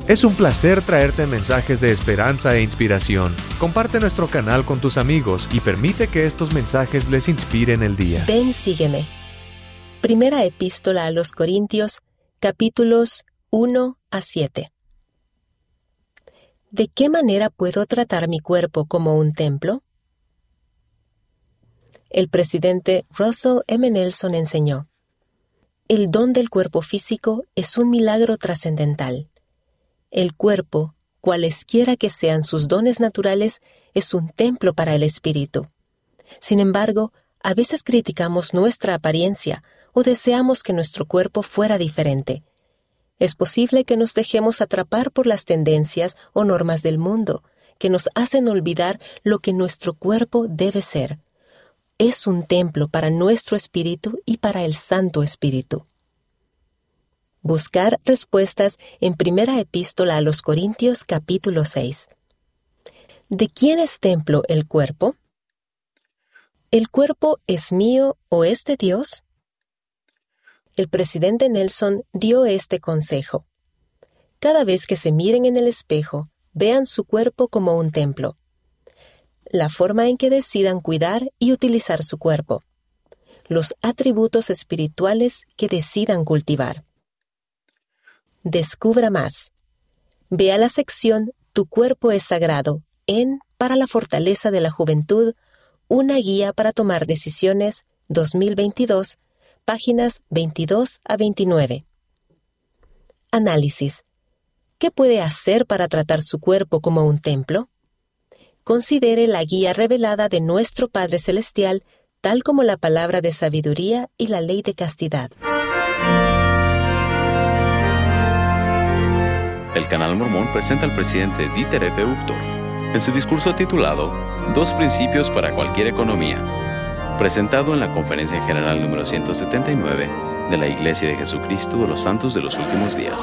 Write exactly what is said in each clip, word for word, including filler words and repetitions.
Es un placer traerte mensajes de esperanza e inspiración. Comparte nuestro canal con tus amigos y permite que estos mensajes les inspiren el día. Ven, sígueme. Primera Epístola a los Corintios, capítulos uno a siete. ¿De qué manera puedo tratar mi cuerpo como un templo? El presidente Russell M. Nelson enseñó: el don del cuerpo físico es un milagro trascendental. El cuerpo, cualesquiera que sean sus dones naturales, es un templo para el espíritu. Sin embargo, a veces criticamos nuestra apariencia o deseamos que nuestro cuerpo fuera diferente. Es posible que nos dejemos atrapar por las tendencias o normas del mundo, que nos hacen olvidar lo que nuestro cuerpo debe ser. Es un templo para nuestro espíritu y para el Santo Espíritu. Buscar respuestas en Primera Epístola a los Corintios, capítulo seis. ¿De quién es templo el cuerpo? ¿El cuerpo es mío o es de Dios? El presidente Nelson dio este consejo: cada vez que se miren en el espejo, vean su cuerpo como un templo. La forma en que decidan cuidar y utilizar su cuerpo. Los atributos espirituales que decidan cultivar. Descubra más. Vea la sección Tu cuerpo es sagrado en Para la fortaleza de la juventud, una guía para tomar decisiones, dos mil veintidós, páginas veintidós a veintinueve. Análisis. ¿Qué puede hacer para tratar su cuerpo como un templo? Considere la guía revelada de nuestro Padre Celestial, tal como la palabra de sabiduría y la ley de castidad. El Canal Mormón presenta al presidente Dieter F. Uchtdorf en su discurso titulado Dos principios para cualquier economía, presentado en la Conferencia General número ciento setenta y nueve de la Iglesia de Jesucristo de los Santos de los Últimos Días.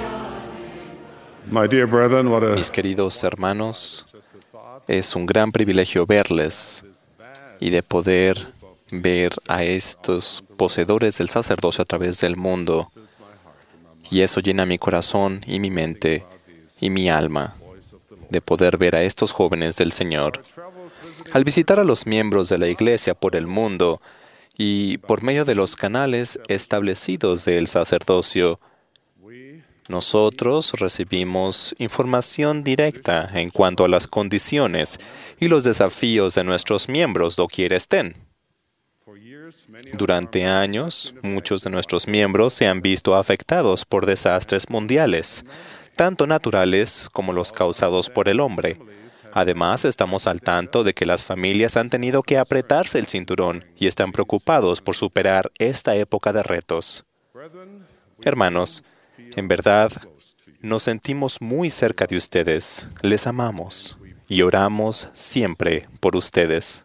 My dear brethren, what a... Mis queridos hermanos, es un gran privilegio verles y de poder ver a estos poseedores del sacerdocio a través del mundo. Y eso llena mi corazón y mi mente y mi alma, de poder ver a estos jóvenes del Señor. Al visitar a los miembros de la Iglesia por el mundo y por medio de los canales establecidos del sacerdocio, nosotros recibimos información directa en cuanto a las condiciones y los desafíos de nuestros miembros doquiera estén. Durante años, muchos de nuestros miembros se han visto afectados por desastres mundiales, tanto naturales como los causados por el hombre. Además, estamos al tanto de que las familias han tenido que apretarse el cinturón y están preocupados por superar esta época de retos. Hermanos, en verdad, nos sentimos muy cerca de ustedes, les amamos y oramos siempre por ustedes.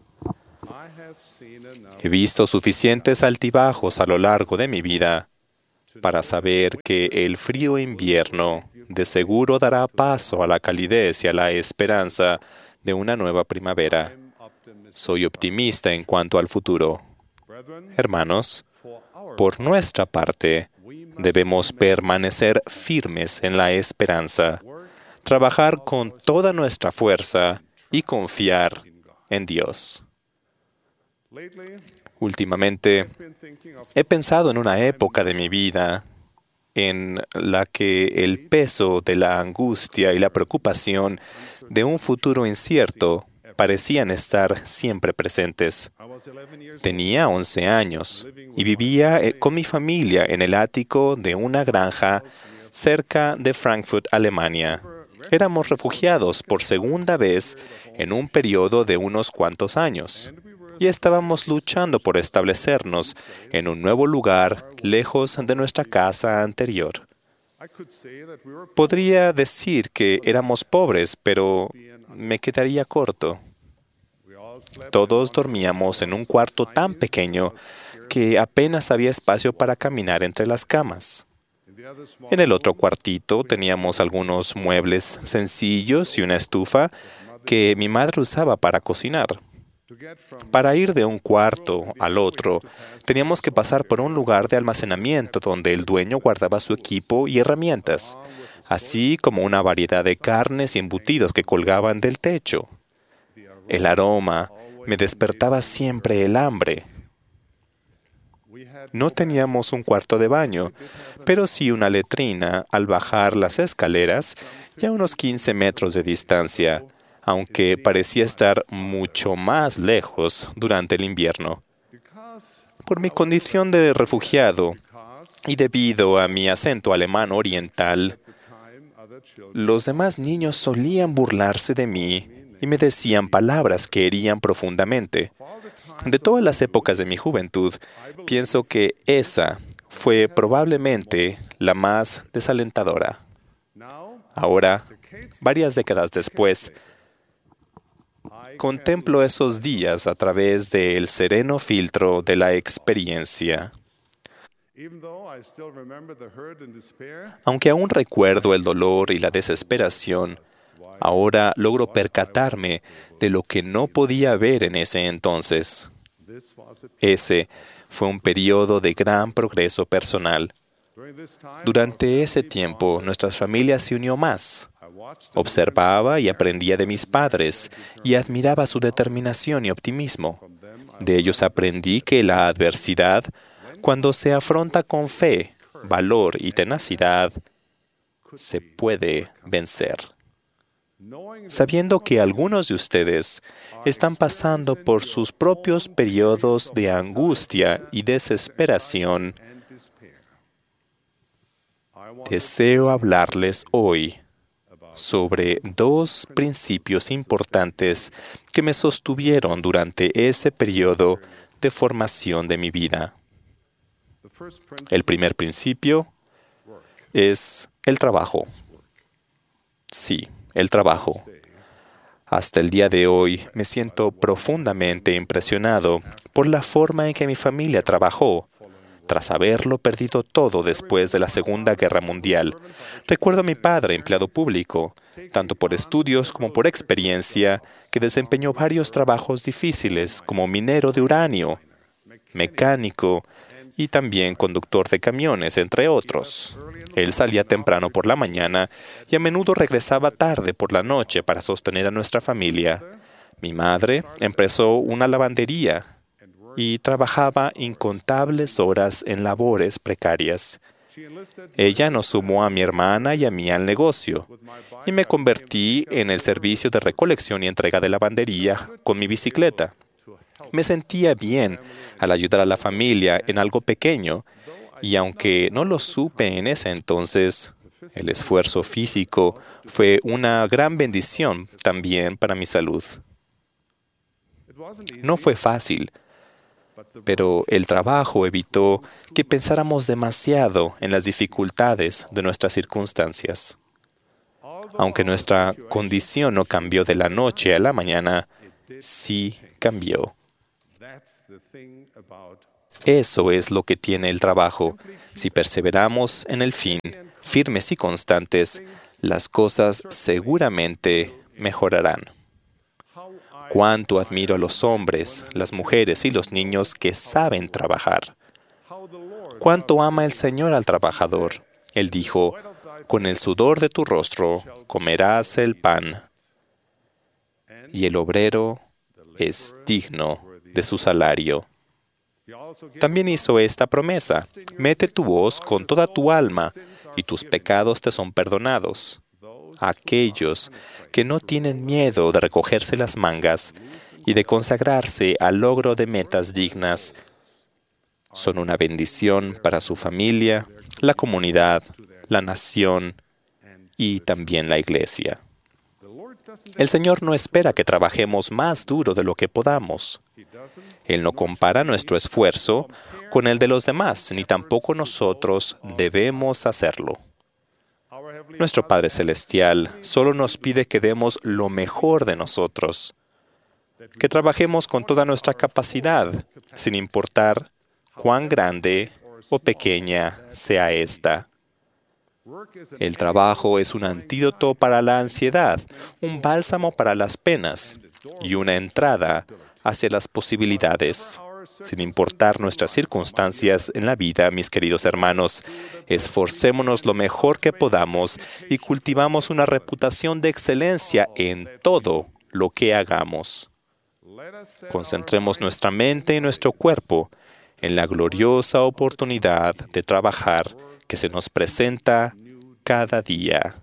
He visto suficientes altibajos a lo largo de mi vida para saber que el frío invierno de seguro dará paso a la calidez y a la esperanza de una nueva primavera. Soy optimista en cuanto al futuro. Hermanos, por nuestra parte, debemos permanecer firmes en la esperanza, trabajar con toda nuestra fuerza y confiar en Dios. Últimamente, he pensado en una época de mi vida en la que el peso de la angustia y la preocupación de un futuro incierto parecían estar siempre presentes. Tenía once años y vivía con mi familia en el ático de una granja cerca de Frankfurt, Alemania. Éramos refugiados por segunda vez en un periodo de unos cuantos años. Y estábamos luchando por establecernos en un nuevo lugar lejos de nuestra casa anterior. Podría decir que éramos pobres, pero me quedaría corto. Todos dormíamos en un cuarto tan pequeño que apenas había espacio para caminar entre las camas. En el otro cuartito teníamos algunos muebles sencillos y una estufa que mi madre usaba para cocinar. Para ir de un cuarto al otro, teníamos que pasar por un lugar de almacenamiento donde el dueño guardaba su equipo y herramientas, así como una variedad de carnes y embutidos que colgaban del techo. El aroma me despertaba siempre el hambre. No teníamos un cuarto de baño, pero sí una letrina al bajar las escaleras y a unos quince metros de distancia, aunque parecía estar mucho más lejos durante el invierno. Por mi condición de refugiado y debido a mi acento alemán oriental, los demás niños solían burlarse de mí y me decían palabras que herían profundamente. De todas las épocas de mi juventud, pienso que esa fue probablemente la más desalentadora. Ahora, varias décadas después, contemplo esos días a través del sereno filtro de la experiencia. Aunque aún recuerdo el dolor y la desesperación, ahora logro percatarme de lo que no podía ver en ese entonces. Ese fue un periodo de gran progreso personal. Durante ese tiempo, nuestras familias se unió más. Observaba y aprendía de mis padres y admiraba su determinación y optimismo. De ellos aprendí que la adversidad, cuando se afronta con fe, valor y tenacidad, se puede vencer. Sabiendo que algunos de ustedes están pasando por sus propios periodos de angustia y desesperación, deseo hablarles hoy sobre dos principios importantes que me sostuvieron durante ese periodo de formación de mi vida. El primer principio es el trabajo. Sí, el trabajo. Hasta el día de hoy me siento profundamente impresionado por la forma en que mi familia trabajó, tras haberlo perdido todo después de la Segunda Guerra Mundial. Recuerdo a mi padre, empleado público, tanto por estudios como por experiencia, que desempeñó varios trabajos difíciles como minero de uranio, mecánico y también conductor de camiones, entre otros. Él salía temprano por la mañana y a menudo regresaba tarde por la noche para sostener a nuestra familia. Mi madre empezó una lavandería y trabajaba incontables horas en labores precarias. Ella nos sumó a mi hermana y a mí al negocio, y me convertí en el servicio de recolección y entrega de lavandería con mi bicicleta. Me sentía bien al ayudar a la familia en algo pequeño, y aunque no lo supe en ese entonces, el esfuerzo físico fue una gran bendición también para mi salud. No fue fácil, pero el trabajo evitó que pensáramos demasiado en las dificultades de nuestras circunstancias. Aunque nuestra condición no cambió de la noche a la mañana, sí cambió. Eso es lo que tiene el trabajo. Si perseveramos en el fin, firmes y constantes, las cosas seguramente mejorarán. Cuánto admiro a los hombres, las mujeres y los niños que saben trabajar. Cuánto ama el Señor al trabajador. Él dijo, con el sudor de tu rostro comerás el pan. Y el obrero es digno de su salario. También hizo esta promesa, mete tu voz con toda tu alma y tus pecados te son perdonados. Aquellos que no tienen miedo de recogerse las mangas y de consagrarse al logro de metas dignas son una bendición para su familia, la comunidad, la nación y también la iglesia. El Señor no espera que trabajemos más duro de lo que podamos. Él no compara nuestro esfuerzo con el de los demás, ni tampoco nosotros debemos hacerlo. Nuestro Padre Celestial solo nos pide que demos lo mejor de nosotros, que trabajemos con toda nuestra capacidad, sin importar cuán grande o pequeña sea ésta. El trabajo es un antídoto para la ansiedad, un bálsamo para las penas y una entrada hacia las posibilidades. Sin importar nuestras circunstancias en la vida, mis queridos hermanos, esforcémonos lo mejor que podamos y cultivamos una reputación de excelencia en todo lo que hagamos. Concentremos nuestra mente y nuestro cuerpo en la gloriosa oportunidad de trabajar que se nos presenta cada día.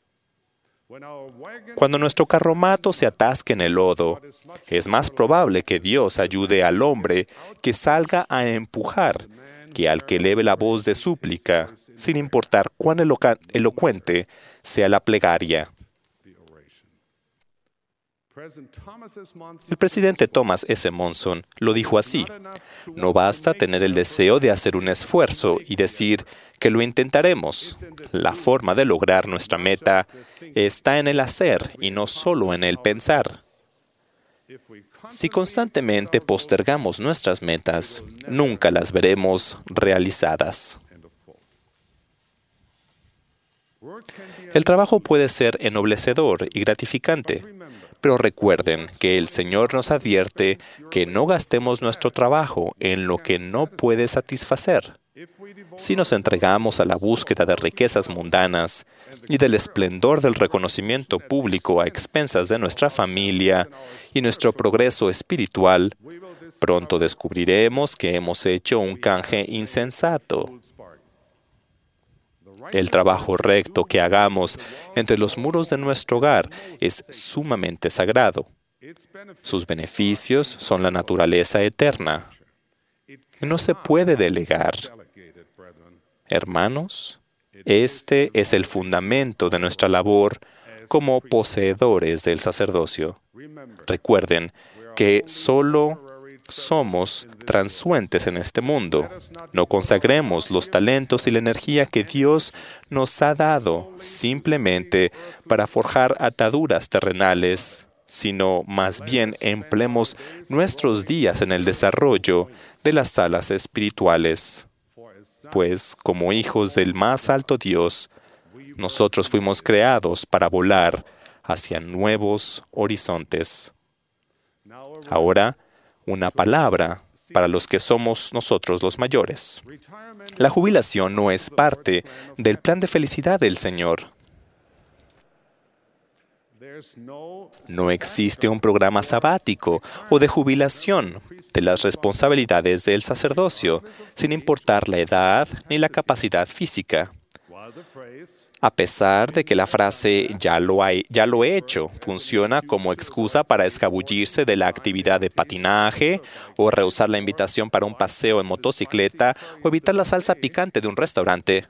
Cuando nuestro carromato se atasque en el lodo, es más probable que Dios ayude al hombre que salga a empujar que al que eleve la voz de súplica, sin importar cuán eloca- elocuente sea la plegaria. El presidente Thomas S. Monson lo dijo así: no basta tener el deseo de hacer un esfuerzo y decir que lo intentaremos. La forma de lograr nuestra meta está en el hacer y no solo en el pensar. Si constantemente postergamos nuestras metas, nunca las veremos realizadas. El trabajo puede ser ennoblecedor y gratificante, pero recuerden que el Señor nos advierte que no gastemos nuestro trabajo en lo que no puede satisfacer. Si nos entregamos a la búsqueda de riquezas mundanas y del esplendor del reconocimiento público a expensas de nuestra familia y nuestro progreso espiritual, pronto descubriremos que hemos hecho un canje insensato. El trabajo recto que hagamos entre los muros de nuestro hogar es sumamente sagrado. Sus beneficios son la naturaleza eterna. No se puede delegar. Hermanos, este es el fundamento de nuestra labor como poseedores del sacerdocio. Recuerden que solo somos transuentes en este mundo. No consagremos los talentos y la energía que Dios nos ha dado simplemente para forjar ataduras terrenales, sino más bien empleemos nuestros días en el desarrollo de las alas espirituales. Pues, como hijos del más alto Dios, nosotros fuimos creados para volar hacia nuevos horizontes. Ahora, una palabra para los que somos nosotros los mayores. La jubilación no es parte del plan de felicidad del Señor. No existe un programa sabático o de jubilación de las responsabilidades del sacerdocio, sin importar la edad ni la capacidad física. A pesar de que la frase «ya lo, hay, ya lo he hecho» funciona como excusa para escabullirse de la actividad de patinaje o rehusar la invitación para un paseo en motocicleta o evitar la salsa picante de un restaurante,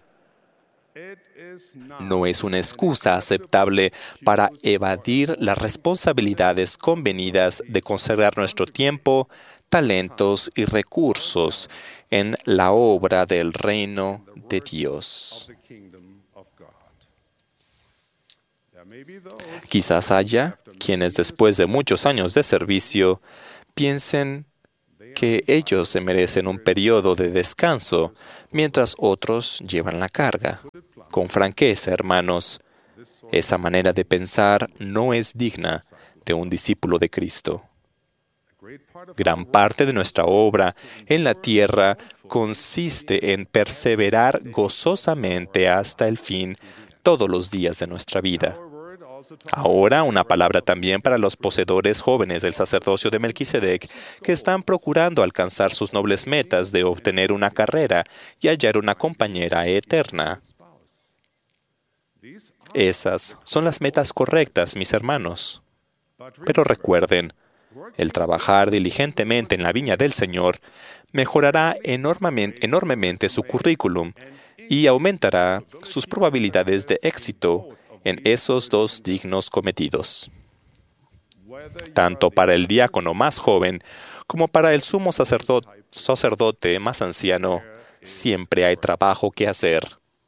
no es una excusa aceptable para evadir las responsabilidades convenidas de consagrar nuestro tiempo, talentos y recursos en la obra del reino de Dios. Quizás haya quienes después de muchos años de servicio piensen que ellos se merecen un periodo de descanso, mientras otros llevan la carga. Con franqueza, hermanos, esa manera de pensar no es digna de un discípulo de Cristo. Gran parte de nuestra obra en la tierra consiste en perseverar gozosamente hasta el fin todos los días de nuestra vida. Ahora, una palabra también para los poseedores jóvenes del sacerdocio de Melquisedec que están procurando alcanzar sus nobles metas de obtener una carrera y hallar una compañera eterna. Esas son las metas correctas, mis hermanos. Pero recuerden, el trabajar diligentemente en la viña del Señor mejorará enormemente, enormemente su currículum y aumentará sus probabilidades de éxito en esos dos dignos cometidos. Tanto para el diácono más joven como para el sumo sacerdote, sacerdote más anciano, siempre hay trabajo que hacer.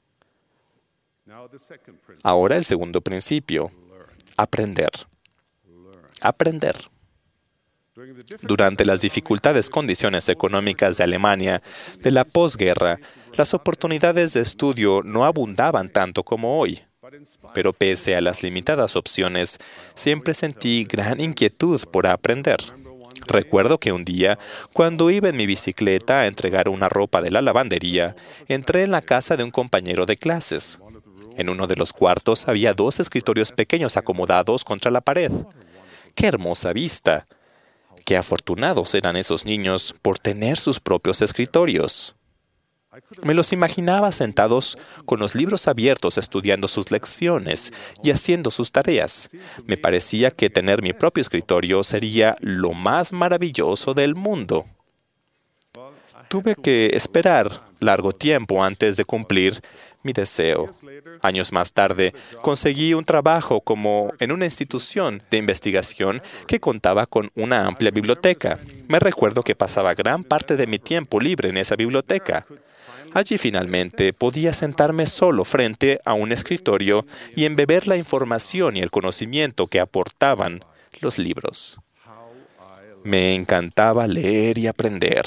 Ahora el segundo principio, aprender. Aprender. Durante las dificultades condiciones económicas de Alemania de la posguerra, las oportunidades de estudio no abundaban tanto como hoy. Pero pese a las limitadas opciones, siempre sentí gran inquietud por aprender. Recuerdo que un día, cuando iba en mi bicicleta a entregar una ropa de la lavandería, entré en la casa de un compañero de clases. En uno de los cuartos había dos escritorios pequeños acomodados contra la pared. ¡Qué hermosa vista! ¡Qué afortunados eran esos niños por tener sus propios escritorios! Me los imaginaba sentados con los libros abiertos estudiando sus lecciones y haciendo sus tareas. Me parecía que tener mi propio escritorio sería lo más maravilloso del mundo. Tuve que esperar largo tiempo antes de cumplir mi deseo. Años más tarde, conseguí un trabajo como en una institución de investigación que contaba con una amplia biblioteca. Me recuerdo que pasaba gran parte de mi tiempo libre en esa biblioteca. Allí finalmente podía sentarme solo frente a un escritorio y embeber la información y el conocimiento que aportaban los libros. Me encantaba leer y aprender.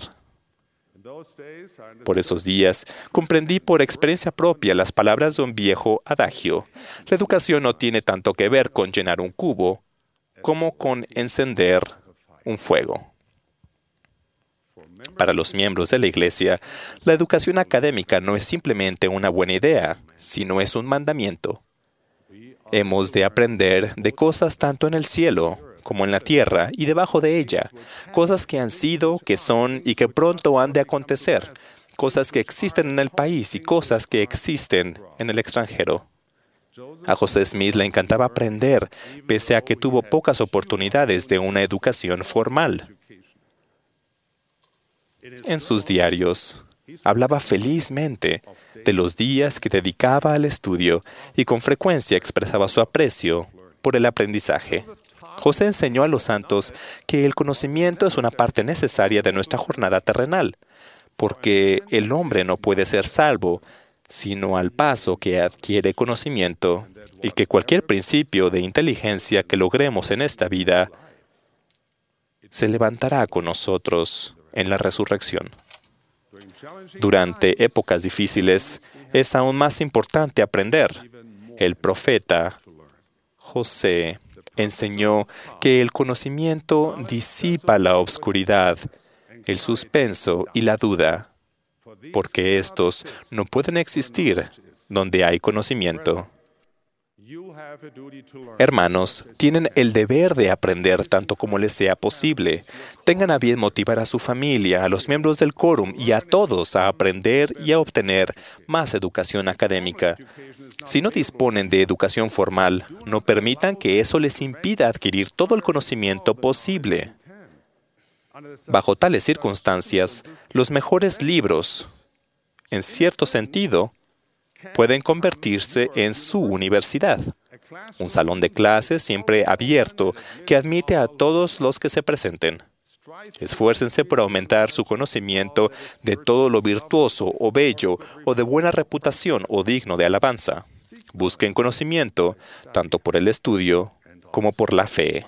Por esos días, comprendí por experiencia propia las palabras de un viejo adagio. La educación no tiene tanto que ver con llenar un cubo como con encender un fuego. Para los miembros de la Iglesia, la educación académica no es simplemente una buena idea, sino es un mandamiento. Hemos de aprender de cosas tanto en el cielo como en la tierra y debajo de ella, cosas que han sido, que son y que pronto han de acontecer, cosas que existen en el país y cosas que existen en el extranjero. A José Smith le encantaba aprender, pese a que tuvo pocas oportunidades de una educación formal. En sus diarios, hablaba felizmente de los días que dedicaba al estudio y con frecuencia expresaba su aprecio por el aprendizaje. José enseñó a los santos que el conocimiento es una parte necesaria de nuestra jornada terrenal, porque el hombre no puede ser salvo sino al paso que adquiere conocimiento, y que cualquier principio de inteligencia que logremos en esta vida se levantará con nosotros en la resurrección. Durante épocas difíciles es aún más importante aprender. El profeta José enseñó que el conocimiento disipa la obscuridad, el suspenso y la duda, porque estos no pueden existir donde hay conocimiento. Hermanos, tienen el deber de aprender tanto como les sea posible. Tengan a bien motivar a su familia, a los miembros del quórum y a todos a aprender y a obtener más educación académica. Si no disponen de educación formal, no permitan que eso les impida adquirir todo el conocimiento posible. Bajo tales circunstancias, los mejores libros, en cierto sentido, pueden convertirse en su universidad. Un salón de clases siempre abierto que admite a todos los que se presenten. Esfuércense por aumentar su conocimiento de todo lo virtuoso o bello o de buena reputación o digno de alabanza. Busquen conocimiento tanto por el estudio como por la fe.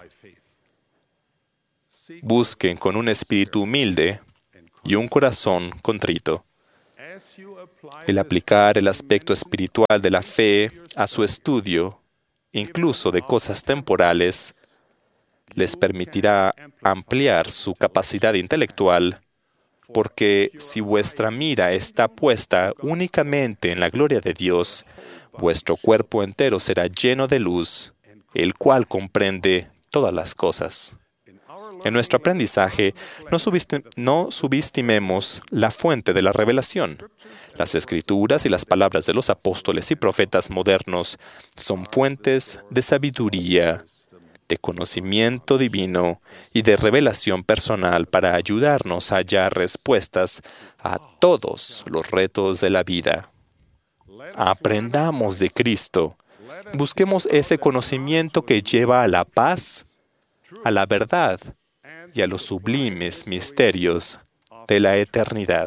Busquen con un espíritu humilde y un corazón contrito. El aplicar el aspecto espiritual de la fe a su estudio, incluso de cosas temporales, les permitirá ampliar su capacidad intelectual, porque si vuestra mira está puesta únicamente en la gloria de Dios, vuestro cuerpo entero será lleno de luz, el cual comprende todas las cosas. En nuestro aprendizaje, no, subestim- no subestimemos la fuente de la revelación. Las Escrituras y las palabras de los apóstoles y profetas modernos son fuentes de sabiduría, de conocimiento divino y de revelación personal para ayudarnos a hallar respuestas a todos los retos de la vida. Aprendamos de Cristo. Busquemos ese conocimiento que lleva a la paz, a la verdad y a los sublimes misterios de la eternidad.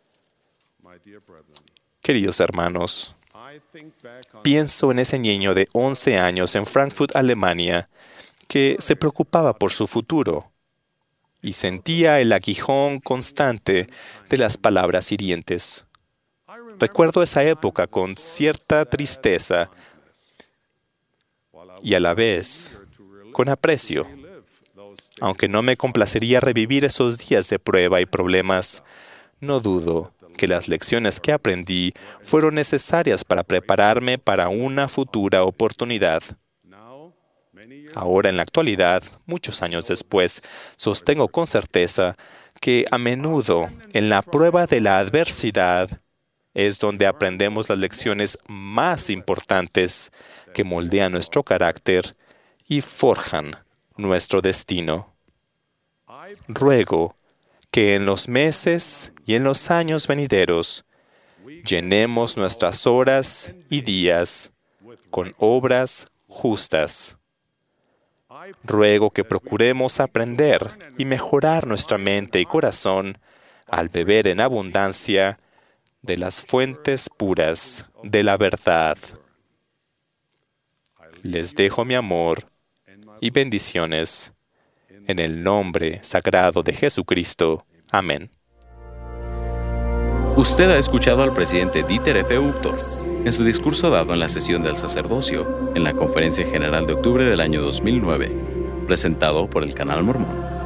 Queridos hermanos, pienso en ese niño de once años en Frankfurt, Alemania, que se preocupaba por su futuro y sentía el aguijón constante de las palabras hirientes. Recuerdo esa época con cierta tristeza y a la vez con aprecio. Aunque no me complacería revivir esos días de prueba y problemas, no dudo que las lecciones que aprendí fueron necesarias para prepararme para una futura oportunidad. Ahora, en la actualidad, muchos años después, sostengo con certeza que a menudo, en la prueba de la adversidad, es donde aprendemos las lecciones más importantes que moldean nuestro carácter y forjan nuestro destino. Ruego que en los meses y en los años venideros llenemos nuestras horas y días con obras justas. Ruego que procuremos aprender y mejorar nuestra mente y corazón al beber en abundancia de las fuentes puras de la verdad. Les dejo mi amor y bendiciones en el nombre sagrado de Jesucristo. Amén. Usted ha escuchado al presidente Dieter F. Uchtdorf en su discurso dado en la sesión del sacerdocio en la Conferencia General de octubre del año dos mil nueve, presentado por el Canal Mormón.